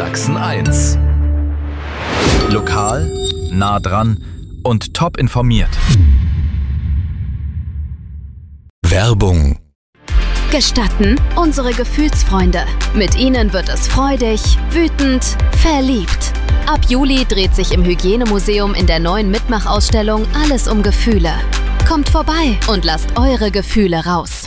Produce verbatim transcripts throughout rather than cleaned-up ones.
Sachsen eins. Lokal, nah dran und top informiert. Werbung. Gestatten, unsere Gefühlsfreunde. Mit ihnen wird es freudig, wütend, verliebt. Ab Juli dreht sich im Hygienemuseum in der neuen Mitmachausstellung alles um Gefühle. Kommt vorbei und lasst eure Gefühle raus.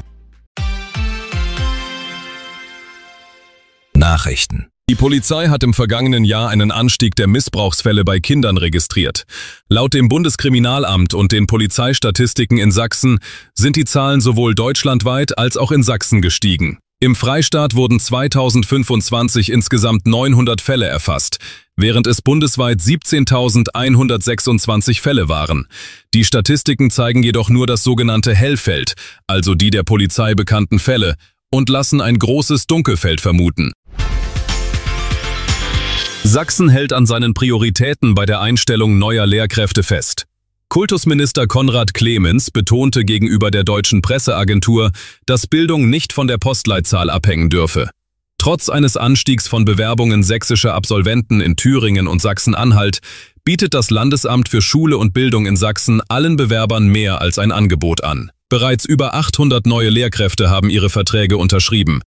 Nachrichten. Die Polizei hat im vergangenen Jahr einen Anstieg der Missbrauchsfälle bei Kindern registriert. Laut dem Bundeskriminalamt und den Polizeistatistiken in Sachsen sind die Zahlen sowohl deutschlandweit als auch in Sachsen gestiegen. Im Freistaat wurden zweitausendfünfundzwanzig insgesamt neunhundert Fälle erfasst, während es bundesweit siebzehntausendeinhundertsechsundzwanzig Fälle waren. Die Statistiken zeigen jedoch nur das sogenannte Hellfeld, also die der Polizei bekannten Fälle, und lassen ein großes Dunkelfeld vermuten. Sachsen hält an seinen Prioritäten bei der Einstellung neuer Lehrkräfte fest. Kultusminister Konrad Clemens betonte gegenüber der deutschen Presseagentur, dass Bildung nicht von der Postleitzahl abhängen dürfe. Trotz eines Anstiegs von Bewerbungen sächsischer Absolventen in Thüringen und Sachsen-Anhalt bietet das Landesamt für Schule und Bildung in Sachsen allen Bewerbern mehr als ein Angebot an. Bereits über achthundert neue Lehrkräfte haben ihre Verträge unterschrieben.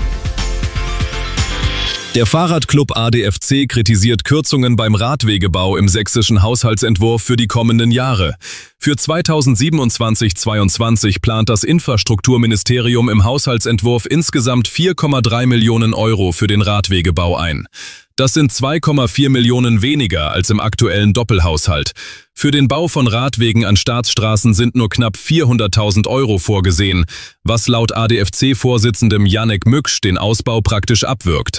Der Fahrradclub A D F C kritisiert Kürzungen beim Radwegebau im sächsischen Haushaltsentwurf für die kommenden Jahre. Für zweitausendsiebenundzwanzig zweiundzwanzig plant das Infrastrukturministerium im Haushaltsentwurf insgesamt vier Komma drei Millionen Euro für den Radwegebau ein. Das sind zwei Komma vier Millionen weniger als im aktuellen Doppelhaushalt. Für den Bau von Radwegen an Staatsstraßen sind nur knapp vierhunderttausend Euro vorgesehen, was laut A D F C-Vorsitzendem Janek Mücksch den Ausbau praktisch abwirkt.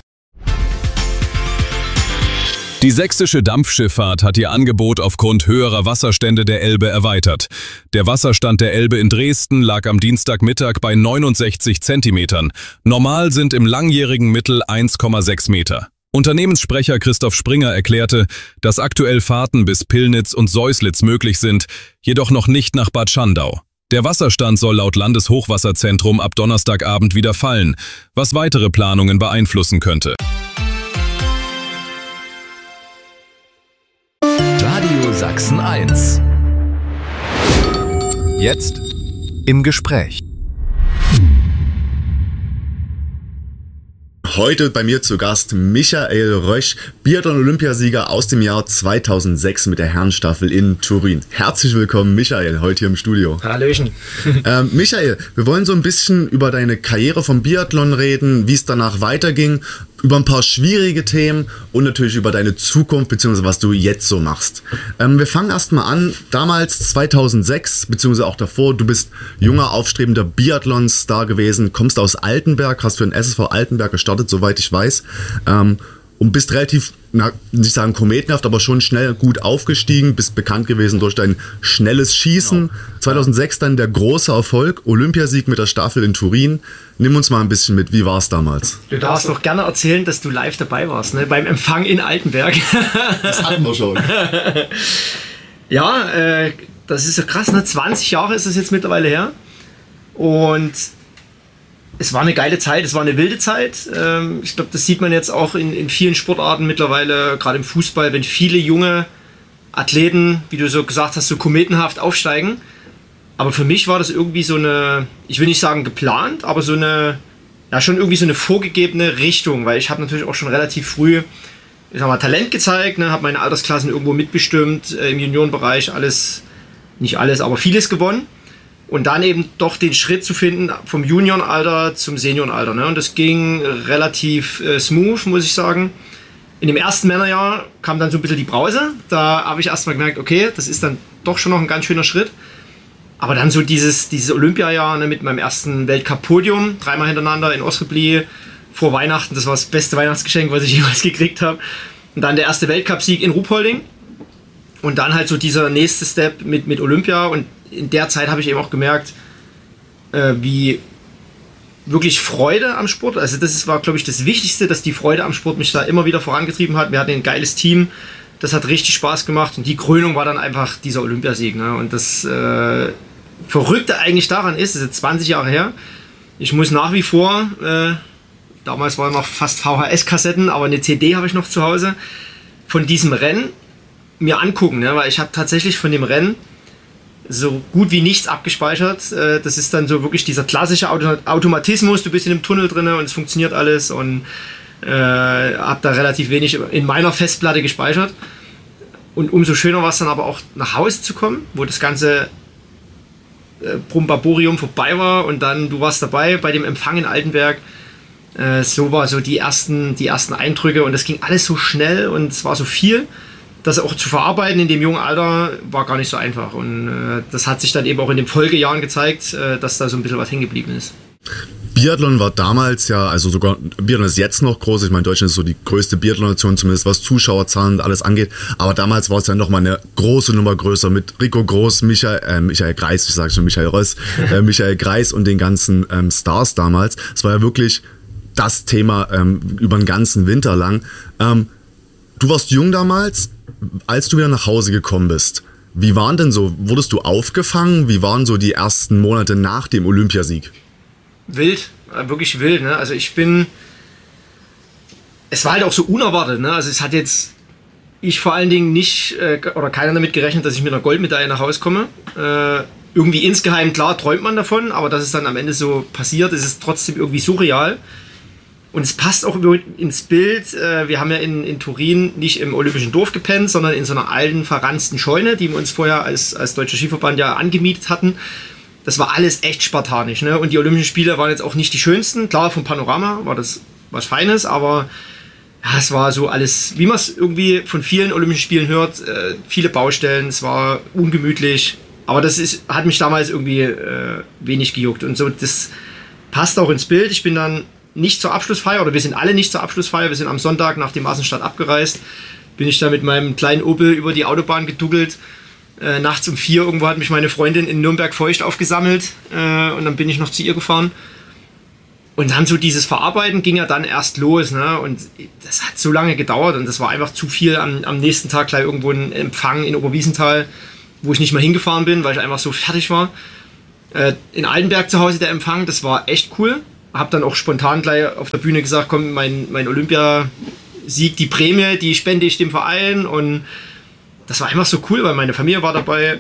Die sächsische Dampfschifffahrt hat ihr Angebot aufgrund höherer Wasserstände der Elbe erweitert. Der Wasserstand der Elbe in Dresden lag am Dienstagmittag bei neunundsechzig Zentimetern. Normal sind im langjährigen Mittel eins Komma sechs Meter. Unternehmenssprecher Christoph Springer erklärte, dass aktuell Fahrten bis Pillnitz und Seuslitz möglich sind, jedoch noch nicht nach Bad Schandau. Der Wasserstand soll laut Landeshochwasserzentrum ab Donnerstagabend wieder fallen, was weitere Planungen beeinflussen könnte. Radio Sachsen eins. Jetzt im Gespräch. Heute bei mir zu Gast Michael Rösch, Biathlon-Olympiasieger aus dem Jahr zweitausendsechs mit der Herrenstaffel in Turin. Herzlich willkommen, Michael, heute hier im Studio. Hallöchen. ähm, Michael, wir wollen so ein bisschen über deine Karriere vom Biathlon reden, wie es danach weiterging, über ein paar schwierige Themen und natürlich über deine Zukunft bzw. was du jetzt so machst. Ähm, wir fangen erstmal an, damals zweitausendsechs bzw. auch davor, du bist junger, aufstrebender Biathlon-Star gewesen, kommst aus Altenberg, hast für den S S V Altenberg gestartet, soweit ich weiß, ähm, und bist relativ, na, nicht sagen kometenhaft, aber schon schnell gut aufgestiegen, bist bekannt gewesen durch dein schnelles Schießen. Genau. zweitausendsechs dann der große Erfolg, Olympiasieg mit der Staffel in Turin. Nimm uns mal ein bisschen mit, wie war es damals? Du darfst doch gerne erzählen, dass du live dabei warst, ne? Beim Empfang in Altenberg. Das hatten wir schon. Ja, äh, das ist ja krass, ne? zwanzig Jahre ist es jetzt mittlerweile her. Und es war eine geile Zeit, es war eine wilde Zeit. Ähm, ich glaube, das sieht man jetzt auch in, in vielen Sportarten mittlerweile, gerade im Fußball, wenn viele junge Athleten, wie du so gesagt hast, so kometenhaft aufsteigen. Aber für mich war das irgendwie so eine, ich will nicht sagen geplant, aber so eine, ja schon irgendwie so eine vorgegebene Richtung, weil ich habe natürlich auch schon relativ früh, ich sag mal, Talent gezeigt, ne, habe meine Altersklassen irgendwo mitbestimmt, äh, im Juniorenbereich alles, nicht alles, aber vieles gewonnen. Und dann eben doch den Schritt zu finden vom Juniorenalter zum Seniorenalter. Ne? Und das ging relativ äh, smooth, muss ich sagen. In dem ersten Männerjahr kam dann so ein bisschen die Brause. Da habe ich erstmal gemerkt, okay, das ist dann doch schon noch ein ganz schöner Schritt. Aber dann so dieses, dieses Olympiajahr, ne, mit meinem ersten Weltcup-Podium, dreimal hintereinander in Osrebli vor Weihnachten. Das war das beste Weihnachtsgeschenk, was ich jemals gekriegt habe. Und dann der erste Weltcup-Sieg in Ruhpolding. Und dann halt so dieser nächste Step mit, mit Olympia. Und in der Zeit habe ich eben auch gemerkt, äh, wie wirklich Freude am Sport, also das war, glaube ich, das Wichtigste, dass die Freude am Sport mich da immer wieder vorangetrieben hat. Wir hatten ein geiles Team, das hat richtig Spaß gemacht und die Krönung war dann einfach dieser Olympiasieg. Ne? Und das äh, Verrückte eigentlich daran ist, es ist jetzt zwanzig Jahre her, ich muss nach wie vor äh, damals waren noch fast V H S-Kassetten, aber eine C D habe ich noch zu Hause, von diesem Rennen mir angucken, ne? Weil ich habe tatsächlich von dem Rennen so gut wie nichts abgespeichert. Äh, das ist dann so wirklich dieser klassische Auto- Automatismus, du bist in einem Tunnel drin und es funktioniert alles und äh, habe da relativ wenig in meiner Festplatte gespeichert. Und umso schöner war es dann aber auch nach Hause zu kommen, wo das ganze äh, Brumbaborium vorbei war und dann du warst dabei bei dem Empfang in Altenberg. Äh, so war so die ersten, die ersten Eindrücke und das ging alles so schnell und es war so viel, das auch zu verarbeiten in dem jungen Alter war gar nicht so einfach. Und äh, das hat sich dann eben auch in den Folgejahren gezeigt, äh, dass da so ein bisschen was hängen geblieben ist. Biathlon war damals ja, also sogar, Biathlon ist jetzt noch groß. Ich meine, Deutschland ist so die größte Biathlon-Nation, zumindest was Zuschauerzahlen und alles angeht. Aber damals war es ja noch mal eine große Nummer größer mit Rico Groß, Michael, äh, Michael Greis, ich sage schon Michael Röss, äh, Michael Greis und den ganzen ähm, Stars damals. Es war ja wirklich das Thema ähm, über den ganzen Winter lang. Ähm, du warst jung damals, als du wieder nach Hause gekommen bist. Wie waren denn so, wurdest du aufgefangen? Wie waren so die ersten Monate nach dem Olympiasieg? Wild, wirklich wild, ne? Also ich bin, es war halt auch so unerwartet, ne? Also es hat jetzt, ich vor allen Dingen nicht, äh, oder keiner damit gerechnet, dass ich mit einer Goldmedaille nach Hause komme. Äh, irgendwie insgeheim, klar, träumt man davon, aber dass es dann am Ende so passiert, ist es trotzdem irgendwie surreal. Und es passt auch ins Bild. Wir haben ja in, in Turin nicht im Olympischen Dorf gepennt, sondern in so einer alten, verranzten Scheune, die wir uns vorher als, als Deutscher Skiverband ja angemietet hatten. Das war alles echt spartanisch, ne? Und die Olympischen Spiele waren jetzt auch nicht die schönsten. Klar, vom Panorama war das was Feines, aber ja, es war so alles, wie man es irgendwie von vielen Olympischen Spielen hört, äh, viele Baustellen, es war ungemütlich. Aber das ist, hat mich damals irgendwie äh, wenig gejuckt. Und so, das passt auch ins Bild. Ich bin dann nicht zur Abschlussfeier, oder wir sind alle nicht zur Abschlussfeier, wir sind am Sonntag nach dem Massenstart abgereist, bin ich da mit meinem kleinen Opel über die Autobahn geduckelt. Äh, nachts um vier irgendwo hat mich meine Freundin in Nürnberg-Feucht aufgesammelt äh, und dann bin ich noch zu ihr gefahren. Und dann so dieses Verarbeiten ging ja dann erst los, ne? Und das hat so lange gedauert und das war einfach zu viel. Am, am nächsten Tag gleich irgendwo ein Empfang in Oberwiesenthal, wo ich nicht mehr hingefahren bin, weil ich einfach so fertig war. Äh, in Altenberg zu Hause der Empfang, das war echt cool. Hab dann auch spontan gleich auf der Bühne gesagt, komm, mein, mein Olympiasieg, die Prämie, die spende ich dem Verein. Und das war einfach so cool, weil meine Familie war dabei.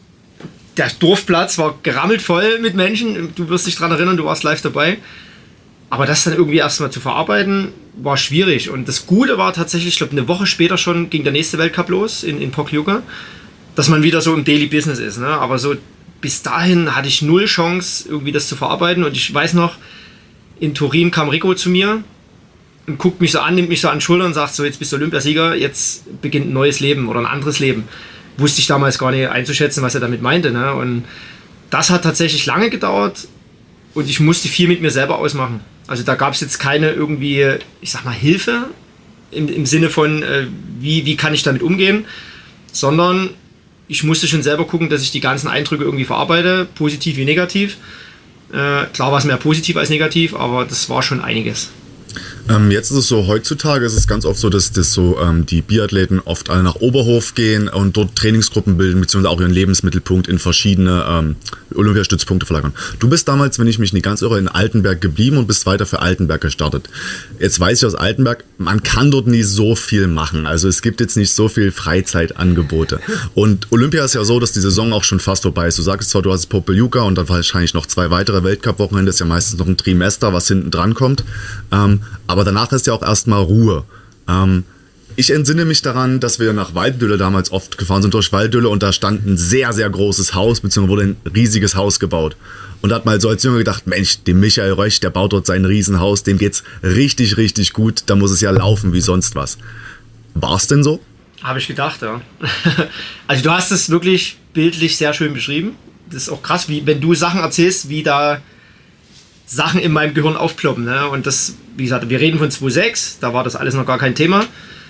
Der Dorfplatz war gerammelt voll mit Menschen. Du wirst dich daran erinnern, du warst live dabei. Aber das dann irgendwie erstmal zu verarbeiten, war schwierig. Und das Gute war tatsächlich, ich glaube, eine Woche später schon ging der nächste Weltcup los in, in Pokljuka, dass man wieder so im Daily Business ist. Ne? Aber so bis dahin hatte ich null Chance, irgendwie das zu verarbeiten. Und ich weiß noch, in Turin kam Rico zu mir und guckt mich so an, nimmt mich so an den Schultern und sagt so, jetzt bist du Olympiasieger, jetzt beginnt ein neues Leben oder ein anderes Leben. Wusste ich damals gar nicht einzuschätzen, was er damit meinte. Ne? Und das hat tatsächlich lange gedauert und ich musste viel mit mir selber ausmachen. Also da gab es jetzt keine irgendwie, ich sag mal, Hilfe im, im Sinne von, äh, wie, wie kann ich damit umgehen, sondern ich musste schon selber gucken, dass ich die ganzen Eindrücke irgendwie verarbeite, positiv wie negativ. Äh, klar war es mehr positiv als negativ, aber das war schon einiges. Ähm, jetzt ist es so, heutzutage ist es ganz oft so, dass, dass so ähm, die Biathleten oft alle nach Oberhof gehen und dort Trainingsgruppen bilden, beziehungsweise auch ihren Lebensmittelpunkt in verschiedene ähm, Olympiastützpunkte verlagern. Du bist damals, wenn ich mich nicht ganz irre, in Altenberg geblieben und bist weiter für Altenberg gestartet. Jetzt weiß ich aus Altenberg, man kann dort nie so viel machen. Also es gibt jetzt nicht so viel Freizeitangebote. Und Olympia ist ja so, dass die Saison auch schon fast vorbei ist. Du sagst zwar, du hast Pokljuka und dann wahrscheinlich noch zwei weitere Weltcup-Wochenende, das ist ja meistens noch ein Trimester, was hinten dran kommt. Ähm, aber danach ist ja auch erstmal Ruhe. Ähm, ich entsinne mich daran, dass wir nach Walddülle damals oft gefahren sind durch Walddülle und da stand ein sehr, sehr großes Haus, beziehungsweise wurde ein riesiges Haus gebaut. Und da hat man so als Junge gedacht, Mensch, dem Michael Rösch, der baut dort sein Riesenhaus, dem geht's richtig, richtig gut, da muss es ja laufen wie sonst was. War's denn so? Habe ich gedacht, ja. Also du hast es wirklich bildlich sehr schön beschrieben. Das ist auch krass, wie wenn du Sachen erzählst, wie da Sachen in meinem Gehirn aufploppen. Ne? Und das, wie gesagt, wir reden von zweitausendsechs, da war das alles noch gar kein Thema.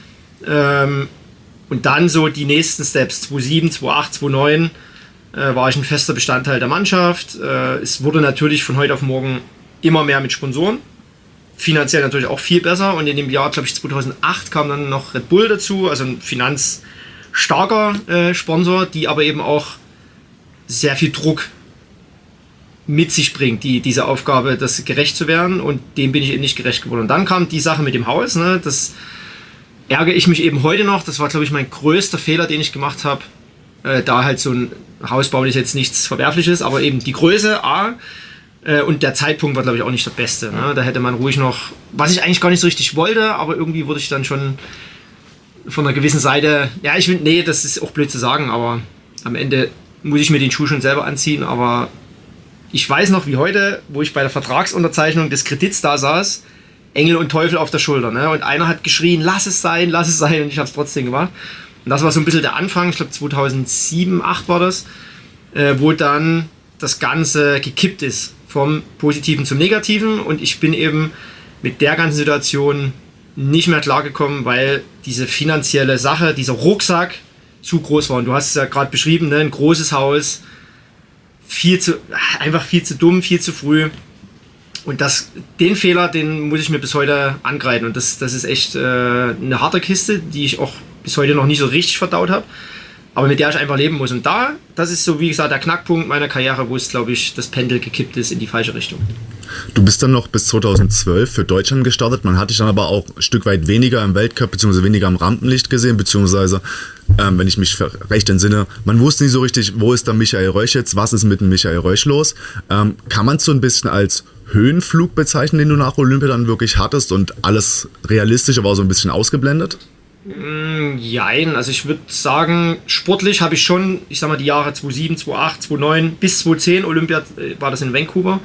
Ähm, und dann so die nächsten Steps, zweitausendsieben, zweitausendacht, zweitausendneun äh, war ich ein fester Bestandteil der Mannschaft. Äh, es wurde natürlich von heute auf morgen immer mehr mit Sponsoren. Finanziell natürlich auch viel besser. Und in dem Jahr, glaube ich, zweitausendacht kam dann noch Red Bull dazu, also ein finanzstarker äh, Sponsor, die aber eben auch sehr viel Druck mit sich bringt, die, diese Aufgabe, das gerecht zu werden, und dem bin ich eben nicht gerecht geworden. Und dann kam die Sache mit dem Haus, ne, das ärgere ich mich eben heute noch, das war, glaube ich, mein größter Fehler, den ich gemacht habe, äh, da halt so ein Haus bauen ist jetzt nichts Verwerfliches, aber eben die Größe, A, äh, und der Zeitpunkt war, glaube ich, auch nicht der beste, ne? Da hätte man ruhig noch, was ich eigentlich gar nicht so richtig wollte, aber irgendwie wurde ich dann schon von einer gewissen Seite, ja, ich finde, nee, das ist auch blöd zu sagen, aber am Ende muss ich mir den Schuh schon selber anziehen, aber ich weiß noch wie heute, wo ich bei der Vertragsunterzeichnung des Kredits da saß, Engel und Teufel auf der Schulter, ne? Und einer hat geschrien, lass es sein, lass es sein, und ich habe es trotzdem gemacht. Und das war so ein bisschen der Anfang, ich glaube zweitausendsieben, zweitausendacht war das, äh, wo dann das Ganze gekippt ist, vom Positiven zum Negativen, und ich bin eben mit der ganzen Situation nicht mehr klargekommen, weil diese finanzielle Sache, dieser Rucksack zu groß war. Und du hast es ja gerade beschrieben, ne? Ein großes Haus, viel zu, einfach viel zu dumm, viel zu früh. Und das, den Fehler, den muss ich mir bis heute angreifen. Und das, das ist echt äh, eine harte Kiste, die ich auch bis heute noch nicht so richtig verdaut habe, aber mit der ich einfach leben muss. Und da, das ist so, wie gesagt, der Knackpunkt meiner Karriere, wo es, glaube ich, das Pendel gekippt ist in die falsche Richtung. Du bist dann noch bis zweitausendzwölf für Deutschland gestartet. Man hat dich dann aber auch ein Stück weit weniger im Weltcup bzw. weniger am Rampenlicht gesehen, beziehungsweise, ähm, wenn ich mich recht entsinne, man wusste nicht so richtig, wo ist der Michael Reusch jetzt, was ist mit dem Michael Reusch los. Ähm, kann man es so ein bisschen als Höhenflug bezeichnen, den du nach Olympia dann wirklich hattest, und alles Realistische war so ein bisschen ausgeblendet? Jein, also ich würde sagen, sportlich habe ich schon, ich sag mal, die Jahre zweitausendsieben, zweitausendacht, zweitausendneun bis zweitausendzehn, Olympia war das in Vancouver,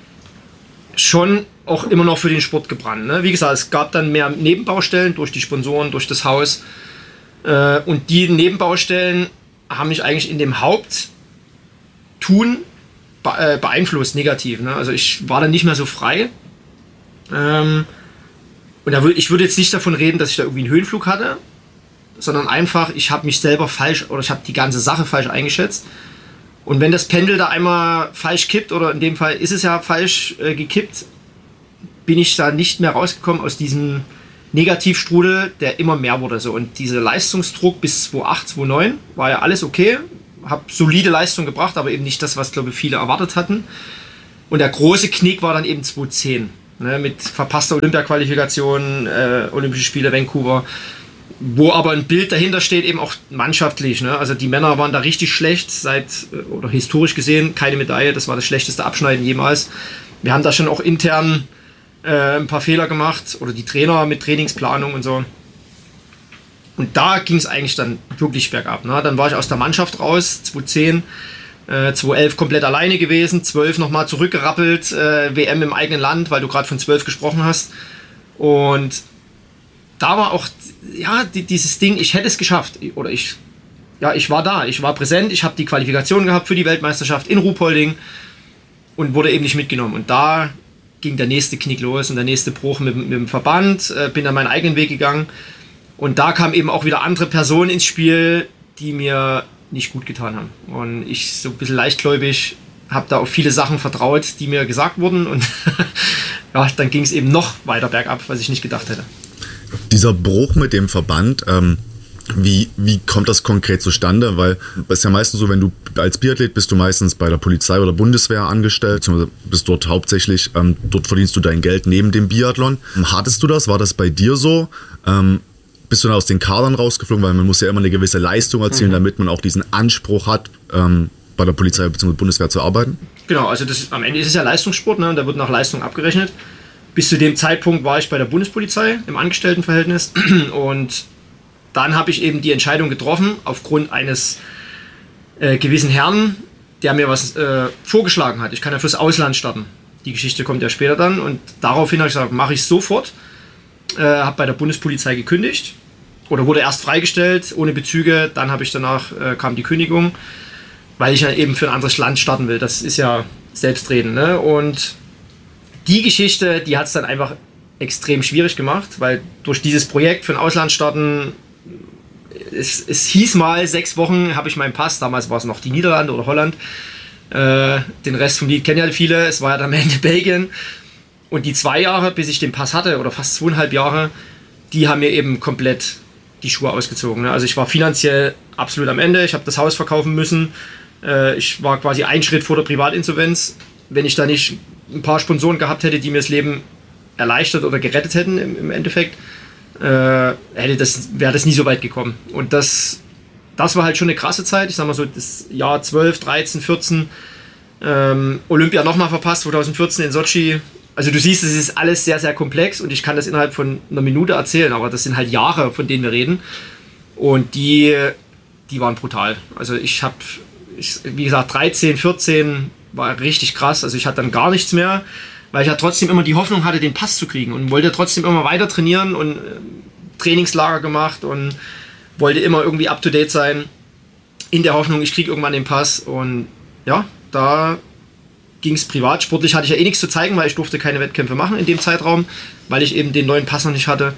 schon auch immer noch für den Sport gebrannt. Ne? Wie gesagt, es gab dann mehr Nebenbaustellen durch die Sponsoren, durch das Haus. Äh, und die Nebenbaustellen haben mich eigentlich in dem Haupttun be äh, beeinflusst, negativ. Ne? Also ich war dann nicht mehr so frei. Ähm, und da würd, ich würde jetzt nicht davon reden, dass ich da irgendwie einen Höhenflug hatte, sondern einfach, ich habe mich selber falsch, oder ich habe die ganze Sache falsch eingeschätzt. Und wenn das Pendel da einmal falsch kippt, oder in dem Fall ist es ja falsch äh, gekippt, bin ich da nicht mehr rausgekommen aus diesem Negativstrudel, der immer mehr wurde. So. Und dieser Leistungsdruck bis zweitausendacht, zweitausendneun war ja alles okay, habe solide Leistung gebracht, aber eben nicht das, was, glaube ich, viele erwartet hatten. Und der große Knick war dann eben zweitausendzehn, ne, mit verpasster Olympia-Qualifikation, äh, Olympische Spiele Vancouver, wo aber ein Bild dahinter steht, eben auch mannschaftlich. Ne? Also die Männer waren da richtig schlecht, seit, oder historisch gesehen, keine Medaille, das war das schlechteste Abschneiden jemals. Wir haben da schon auch intern äh, ein paar Fehler gemacht, oder die Trainer mit Trainingsplanung und so. Und da ging es eigentlich dann wirklich bergab. Ne? Dann war ich aus der Mannschaft raus, zweitausendzehn, äh, zweitausendelf komplett alleine gewesen, zwölf nochmal zurückgerappelt, äh, W M im eigenen Land, weil du gerade von zwölf gesprochen hast. Und da war auch, ja, die, dieses Ding, ich hätte es geschafft, oder ich, ja, ich war da, ich war präsent, ich habe die Qualifikation gehabt für die Weltmeisterschaft in Ruhpolding und wurde eben nicht mitgenommen. Und da ging der nächste Knick los und der nächste Bruch mit, mit dem Verband, äh, bin dann meinen eigenen Weg gegangen, und da kamen eben auch wieder andere Personen ins Spiel, die mir nicht gut getan haben. Und ich, so ein bisschen leichtgläubig, habe da auf viele Sachen vertraut, die mir gesagt wurden, und ja, dann ging es eben noch weiter bergab, was ich nicht gedacht hätte. Dieser Bruch mit dem Verband, ähm, wie, wie kommt das konkret zustande? Weil es ist ja meistens so, wenn du als Biathlet bist, du meistens bei der Polizei oder Bundeswehr angestellt, beziehungsweise bist dort hauptsächlich, ähm, dort verdienst du dein Geld neben dem Biathlon. Hattest du das? War das bei dir so? Ähm, bist du dann aus den Kadern rausgeflogen? Weil man muss ja immer eine gewisse Leistung erzielen, mhm. damit man auch diesen Anspruch hat, ähm, bei der Polizei bzw. Bundeswehr zu arbeiten? Genau, also das, am Ende ist es ja Leistungssport, ne? Und da wird nach Leistung abgerechnet. Bis zu dem Zeitpunkt war ich bei der Bundespolizei im Angestelltenverhältnis, und dann habe ich eben die Entscheidung getroffen, aufgrund eines äh, gewissen Herrn, der mir was äh, vorgeschlagen hat. Ich kann ja fürs Ausland starten. Die Geschichte kommt ja später dann, und daraufhin habe ich gesagt, mache ich sofort. Äh, habe bei der Bundespolizei gekündigt, oder wurde erst freigestellt, ohne Bezüge, dann habe ich danach, äh, kam die Kündigung, weil ich ja eben für ein anderes Land starten will. Das ist ja selbstredend, ne? Und die Geschichte, die hat es dann einfach extrem schwierig gemacht, weil durch dieses Projekt für ein Ausland starten, es, es hieß mal, sechs Wochen habe ich meinen Pass, damals war es noch die Niederlande oder Holland, äh, den Rest vom Lied kennen ja viele, es war ja dann am Ende Belgien, und die zwei Jahre, bis ich den Pass hatte, oder fast zweieinhalb Jahre, die haben mir eben komplett die Schuhe ausgezogen. Ne? Also ich war finanziell absolut am Ende, ich habe das Haus verkaufen müssen, äh, ich war quasi einen Schritt vor der Privatinsolvenz, wenn ich da nicht ein paar Sponsoren gehabt hätte, die mir das Leben erleichtert oder gerettet hätten im, im Endeffekt, äh, hätte das, wäre das nie so weit gekommen. Und das, das war halt schon eine krasse Zeit. Ich sag mal so, das Jahr zwölf, dreizehn, vierzehn, ähm, Olympia nochmal verpasst, zwanzig vierzehn in Sochi. Also du siehst, es ist alles sehr, sehr komplex und ich kann das innerhalb von einer Minute erzählen, aber das sind halt Jahre, von denen wir reden. Und die, die waren brutal. Also ich habe, wie gesagt, dreizehn, vierzehn war richtig krass. Also ich hatte dann gar nichts mehr, weil ich ja trotzdem immer die Hoffnung hatte, den Pass zu kriegen und wollte trotzdem immer weiter trainieren und äh, Trainingslager gemacht und wollte immer irgendwie up to date sein, in der Hoffnung, ich kriege irgendwann den Pass. Und ja, da ging es privat. Sportlich hatte ich ja eh nichts zu zeigen, weil ich durfte keine Wettkämpfe machen in dem Zeitraum, weil ich eben den neuen Pass noch nicht hatte.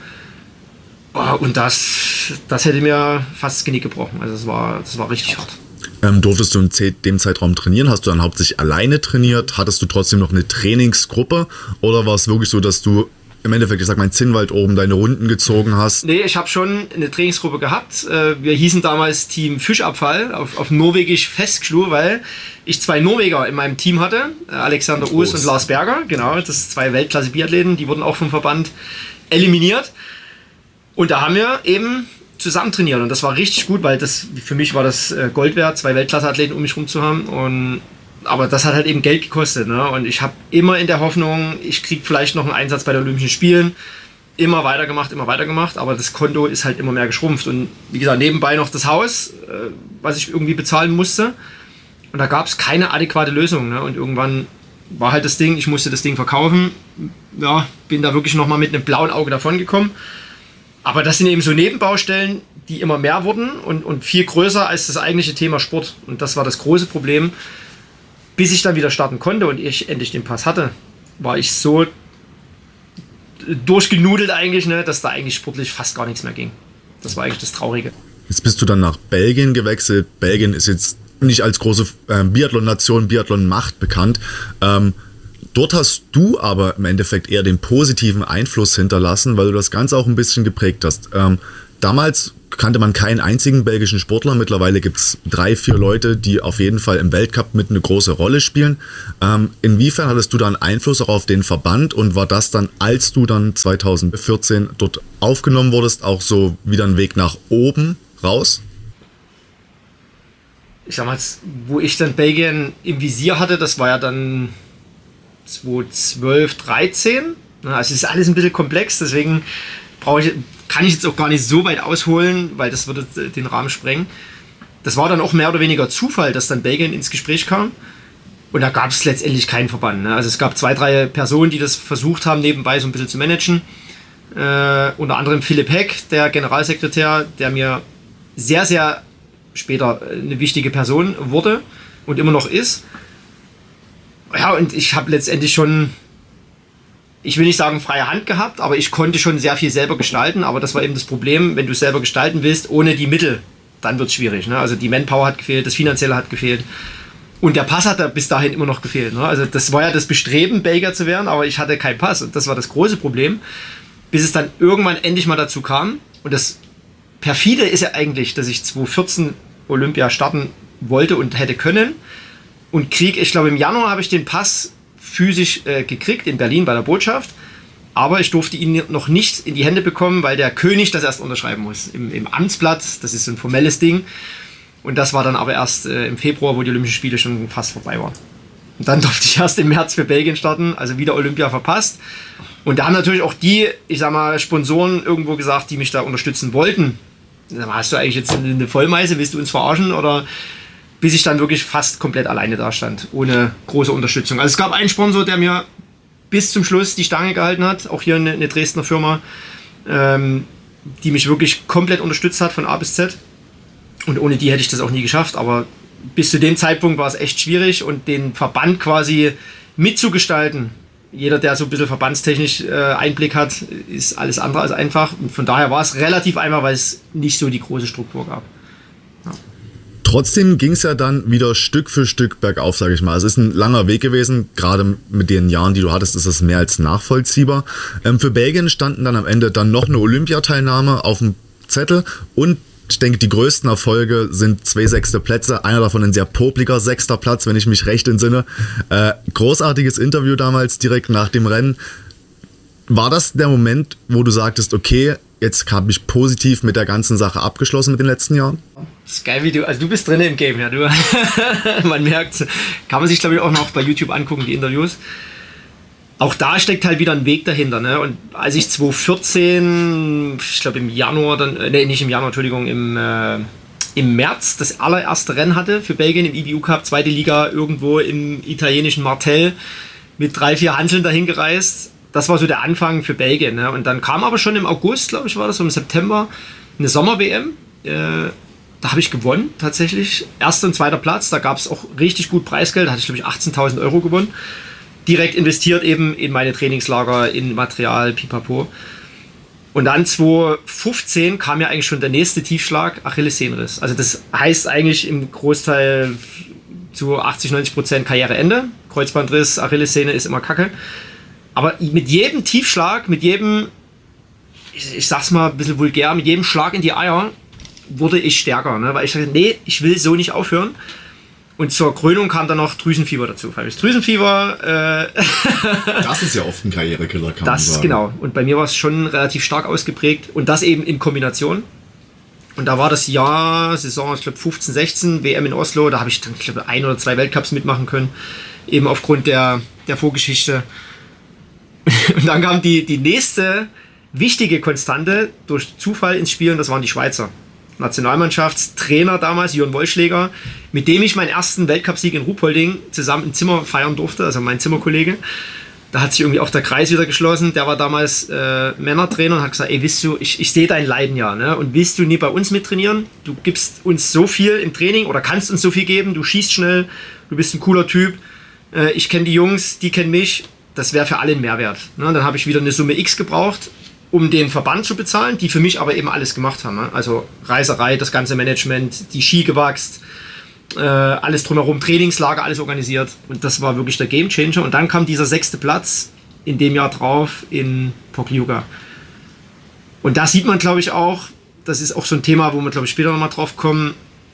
Oh, und das, das hätte mir fast das Genick gebrochen. Also das war, das war richtig hart. Ähm, durftest du in dem Zeitraum trainieren? Hast du dann hauptsächlich alleine trainiert? Hattest du trotzdem noch eine Trainingsgruppe? Oder war es wirklich so, dass du im Endeffekt, ich sag mal, in Zinnwald oben deine Runden gezogen hast? Nee, ich habe schon eine Trainingsgruppe gehabt. Wir hießen damals Team Fischabfall, auf, auf Norwegisch Festschlu, weil ich zwei Norweger in meinem Team hatte. Alexander Uus und Lars Berger, genau, das sind zwei Weltklasse-Biathleten, die wurden auch vom Verband eliminiert. Und da haben wir eben zusammen trainiert und das war richtig gut, weil das für mich war das Gold wert, zwei Weltklasse-Athleten um mich rum zu haben. Und aber das hat halt eben Geld gekostet, ne? Und ich habe immer in der Hoffnung, ich kriege vielleicht noch einen Einsatz bei den Olympischen Spielen, immer weitergemacht, immer weitergemacht, aber das Konto ist halt immer mehr geschrumpft. Und wie gesagt, nebenbei noch das Haus, äh, was ich irgendwie bezahlen musste. Und da gab es keine adäquate Lösung, ne? Und irgendwann war halt das Ding, ich musste das Ding verkaufen. Ja, bin da wirklich nochmal mit einem blauen Auge davon gekommen. Aber das sind eben so Nebenbaustellen, die immer mehr wurden und, und viel größer als das eigentliche Thema Sport. Und das war das große Problem. Bis ich dann wieder starten konnte und ich endlich den Pass hatte, war ich so durchgenudelt eigentlich, ne, dass da eigentlich sportlich fast gar nichts mehr ging. Das war eigentlich das Traurige. Jetzt bist du dann nach Belgien gewechselt. Belgien ist jetzt nicht als große äh, Biathlon-Nation, Biathlon-Macht bekannt. Ähm, dort hast du aber im Endeffekt eher den positiven Einfluss hinterlassen, weil du das Ganze auch ein bisschen geprägt hast. Ähm, damals kannte man keinen einzigen belgischen Sportler. Mittlerweile gibt es drei, vier Leute, die auf jeden Fall im Weltcup mit eine große Rolle spielen. Ähm, inwiefern hattest du dann Einfluss auch auf den Verband und war das dann, als du dann zwanzig vierzehn dort aufgenommen wurdest, auch so wieder ein Weg nach oben raus? Ich sag mal, wo ich dann Belgien im Visier hatte, das war ja dann zwanzig zwölf, dreizehn. Also es ist alles ein bisschen komplex, deswegen brauche ich... kann ich jetzt auch gar nicht so weit ausholen, weil das würde den Rahmen sprengen. Das war dann auch mehr oder weniger Zufall, dass dann Belgien ins Gespräch kam. Und da gab es letztendlich keinen Verband. Ne? Also es gab zwei, drei Personen, die das versucht haben, nebenbei so ein bisschen zu managen. Äh, unter anderem Philipp Heck, der Generalsekretär, der mir sehr, sehr später eine wichtige Person wurde und immer noch ist. Ja, und ich habe letztendlich schon... ich will nicht sagen freie Hand gehabt, aber ich konnte schon sehr viel selber gestalten, aber das war eben das Problem, wenn du selber gestalten willst, ohne die Mittel, dann wird es schwierig. Ne? Also die Manpower hat gefehlt, das Finanzielle hat gefehlt und der Pass hat da bis dahin immer noch gefehlt. Ne? Also das war ja das Bestreben, Belgier zu werden, aber ich hatte keinen Pass und das war das große Problem, bis es dann irgendwann endlich mal dazu kam. Und das Perfide ist ja eigentlich, dass ich zwanzig vierzehn Olympia starten wollte und hätte können und krieg, ich glaube im Januar habe ich den Pass physisch äh, gekriegt in Berlin bei der Botschaft, aber ich durfte ihn noch nicht in die Hände bekommen, weil der König das erst unterschreiben muss im, im Amtsblatt. Das ist so ein formelles Ding und das war dann aber erst äh, im Februar, wo die Olympischen Spiele schon fast vorbei waren. Und dann durfte ich erst im März für Belgien starten, also wieder Olympia verpasst. Und da haben natürlich auch die, ich sag mal, Sponsoren irgendwo gesagt, die mich da unterstützen wollten. Sag mal, hast du eigentlich jetzt eine Vollmeise, willst du uns verarschen oder... bis ich dann wirklich fast komplett alleine da stand, ohne große Unterstützung. Also es gab einen Sponsor, der mir bis zum Schluss die Stange gehalten hat, auch hier eine, eine Dresdner Firma, ähm, die mich wirklich komplett unterstützt hat von A bis Z. Und ohne die hätte ich das auch nie geschafft, aber bis zu dem Zeitpunkt war es echt schwierig und den Verband quasi mitzugestalten. Jeder, der so ein bisschen verbandstechnisch äh, Einblick hat, ist alles andere als einfach. Und von daher war es relativ einfach, weil es nicht so die große Struktur gab. Ja. Trotzdem ging es ja dann wieder Stück für Stück bergauf, sage ich mal. Es ist ein langer Weg gewesen, gerade mit den Jahren, die du hattest, ist das mehr als nachvollziehbar. Ähm, für Belgien standen dann am Ende dann noch eine Olympiateilnahme auf dem Zettel und ich denke, die größten Erfolge sind zwei sechste Plätze, einer davon ein sehr popliger sechster Platz, wenn ich mich recht entsinne. Äh, großartiges Interview damals direkt nach dem Rennen. War das der Moment, wo du sagtest, okay, jetzt habe ich positiv mit der ganzen Sache abgeschlossen mit den letzten Jahren? Das ist geil, wie du, also du bist drin im Game, ja, du, man merkt, kann man sich glaube ich auch noch bei YouTube angucken, die Interviews. Auch da steckt halt wieder ein Weg dahinter, ne? Und als ich zwanzig vierzehn, ich glaube im Januar, dann, ne, nicht im Januar, Entschuldigung, im, äh, im März das allererste Rennen hatte für Belgien im I B U Cup, zweite Liga irgendwo im italienischen Martel mit drei, vier Hanteln dahin gereist. Das war so der Anfang für Belgien, ne? Und dann kam aber schon im August, glaube ich, war das, im September, eine Sommer-W M. Äh, da habe ich gewonnen, tatsächlich. Erster und zweiter Platz, da gab es auch richtig gut Preisgeld, da hatte ich, glaube ich, achtzehntausend Euro gewonnen. Direkt investiert eben in meine Trainingslager, in Material, pipapo. Und dann zwanzig fünfzehn kam ja eigentlich schon der nächste Tiefschlag, Achillessehnenriss. Also das heißt eigentlich im Großteil zu achtzig, neunzig Prozent Karriereende. Kreuzbandriss, Achillessehne ist immer Kacke. Aber mit jedem Tiefschlag, mit jedem, ich, ich sag's mal ein bisschen vulgär, mit jedem Schlag in die Eier wurde ich stärker. Ne? Weil ich dachte, nee, ich will so nicht aufhören. Und zur Krönung kam dann noch Drüsenfieber dazu. Das Drüsenfieber... Äh das ist ja oft ein Karrierekiller, kann das, man sagen. Genau. Und bei mir war es schon relativ stark ausgeprägt. Und das eben in Kombination. Und da war das Jahr, Saison, ich glaube fünfzehn, sechzehn, W M in Oslo. Da habe ich dann, ich glaube, ein oder zwei Weltcups mitmachen können. Eben aufgrund der, der Vorgeschichte. Und dann kam die, die nächste wichtige Konstante durch Zufall ins Spiel. Und das waren die Schweizer. Nationalmannschaftstrainer damals, Jörn Wollschläger, mit dem ich meinen ersten Weltcupsieg in Ruhpolding zusammen im Zimmer feiern durfte, also mein Zimmerkollege. Da hat sich irgendwie auch der Kreis wieder geschlossen. Der war damals äh, Männertrainer und hat gesagt, ey, willst du, ich, ich sehe dein Leiden ja, ne? Und willst du nie bei uns mittrainieren? Du gibst uns so viel im Training oder kannst uns so viel geben, du schießt schnell, du bist ein cooler Typ. Äh, ich kenne die Jungs, die kennen mich. Das wäre für alle ein Mehrwert. Ne? Dann habe ich wieder eine Summe X gebraucht, um den Verband zu bezahlen, die für mich aber eben alles gemacht haben. Ne? Also Reiserei, das ganze Management, die Ski gewachst, äh, alles drumherum, Trainingslager, alles organisiert. Und das war wirklich der Gamechanger. Und dann kam dieser sechste Platz in dem Jahr drauf in Pokljuka. Und da sieht man, glaube ich, auch, das ist auch so ein Thema, wo wir, glaube ich, später nochmal drauf kommen,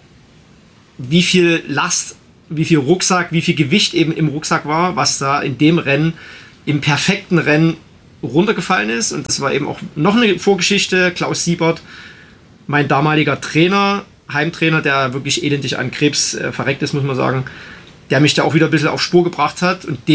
wie viel Last, wie viel Rucksack, wie viel Gewicht eben im Rucksack war, was da in dem Rennen, im perfekten Rennen runtergefallen ist. Und das war eben auch noch eine Vorgeschichte. Klaus Siebert, mein damaliger Trainer, Heimtrainer, der wirklich elendig an Krebs äh, verreckt ist, muss man sagen, der mich da auch wieder ein bisschen auf Spur gebracht hat. Und